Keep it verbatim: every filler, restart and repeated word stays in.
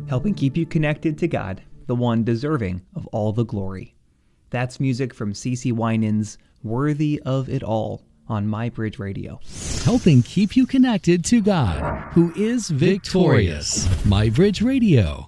helping keep you connected to God, the one deserving of all the glory. That's music from CeCe Winans' Worthy of It All on MyBridge Radio. Helping keep you connected to God, who is victorious. MyBridge Radio.